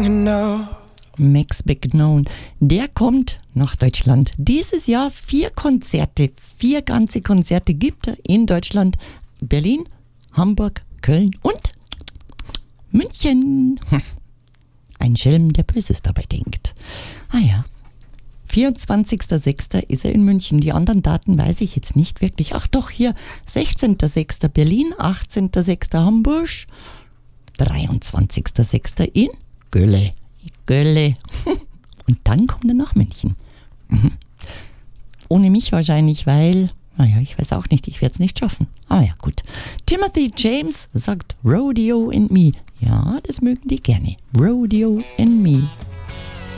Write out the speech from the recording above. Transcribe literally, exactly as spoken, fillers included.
enough. Max Becknown, der kommt nach Deutschland. Dieses Jahr vier Konzerte, vier ganze Konzerte gibt er in Deutschland. Berlin, Hamburg, Köln und München. Ein Schelm, der Böses dabei denkt. Ah ja, vierundzwanzigster sechster ist er in München. Die anderen Daten weiß ich jetzt nicht wirklich. Ach doch, hier, sechzehnter sechster Berlin, achtzehnter sechster Hamburg, dreiundzwanzigster sechster in Gölle. Gölle. Und dann kommt er nach München. Mhm. Ohne mich wahrscheinlich, weil, naja, ich weiß auch nicht, ich werde es nicht schaffen. Ah ja, gut. Timothy James sagt Rodeo and Me. Ja, das mögen die gerne. Rodeo and Me.